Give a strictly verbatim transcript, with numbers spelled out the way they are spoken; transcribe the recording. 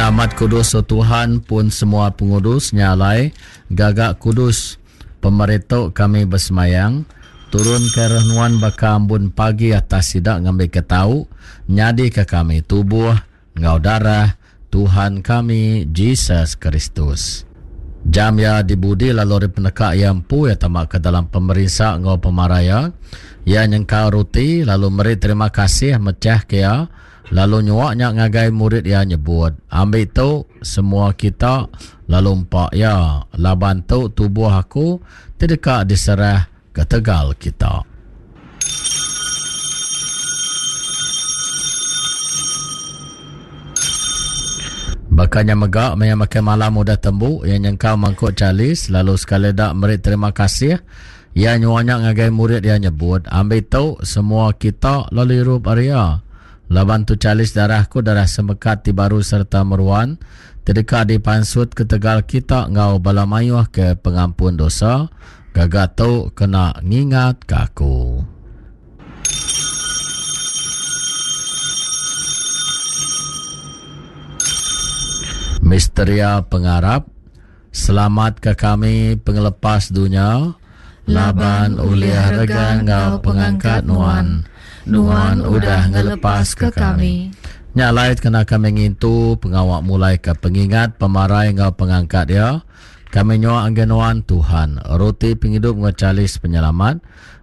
Amat kudus o Tuhan pun semua pengurus nyalai gagak kudus pemerintah kami bersemayang turun ke renuan baka ambun pagi atas sidak ngambil ketau nyadi ke kami tubuh ngau darah Tuhan kami Jesus Kristus. Jam ya dibudi lalu penekak yang pu ya tamak ke dalam pemerintah ngau pemaraya ya nyengkau ruti lalu meri terima kasih mecah kia lalu nyuaknya ngagai murid ya nyebut ambil tu semua kita lalu empak ya laban tu tubuh aku tidak diserah ke tegal kita. Bakanya megak yang makan malam mudah tembuk yang nyengkau mangkuk calis lalu sekali dak merit terima kasih ya nyuanya ngagai murid yang nyebut ambil tu semua kita lalu rup area laban tu calis darahku darah semekat ti baru serta meruan terdekat di pansut ke tegal kita ngau balamayuh ke pengampun dosa gagak tu kena ngingat kaku. Misteria pengarap selamat ke kami pengelepas dunia laban uliah rega ngau pengangkat nuan nuan udah ngelepas ke kami nyalait kena kami ngintu pengawak mulai ke pengingat pemarai ngau pengangkat ya kami nyoa anggenuan Tuhan roti penghidup ngecalis penyelamat